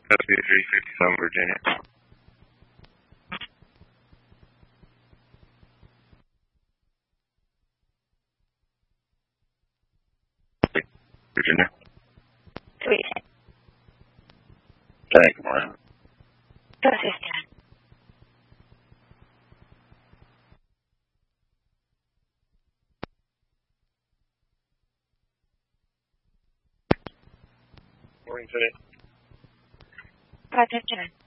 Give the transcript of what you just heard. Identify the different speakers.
Speaker 1: SB357, Virginia. Virginia.
Speaker 2: Sweet.
Speaker 1: Thank you, Maria.
Speaker 2: Gracias, John.
Speaker 1: Morning, Lieutenant.
Speaker 2: Roger, John.